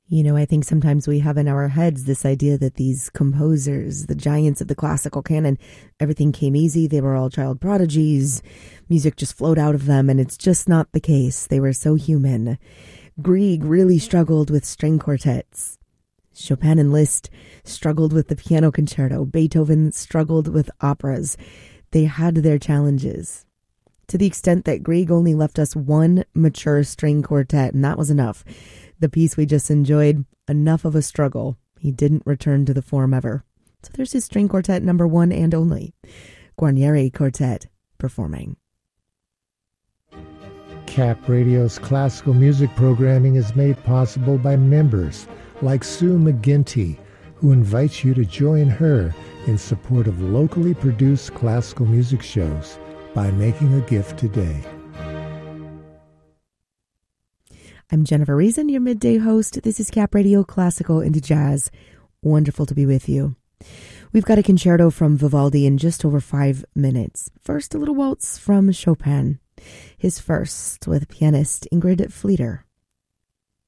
You know, I think sometimes we have in our heads this idea that these composers, the giants of the classical canon, everything came easy. They were all child prodigies. Music just flowed out of them, and it's just not the case. They were so human. Grieg really struggled with string quartets. Chopin and Liszt struggled with the piano concerto. Beethoven struggled with operas. They had their challenges. To the extent that Grieg only left us one mature string quartet, and that was enough. The piece we just enjoyed, enough of a struggle. He didn't return to the form ever. So there's his string quartet number one and only. Guarnieri Quartet performing. Cap Radio's classical music programming is made possible by members like Sue McGinty, who invites you to join her in support of locally produced classical music shows by making a gift today. I'm Jennifer Reason, your midday host. This is Cap Radio Classical into Jazz. Wonderful to be with you. We've got a concerto from Vivaldi in just over 5 minutes. First, a little waltz from Chopin. His first with pianist Ingrid Fleeter.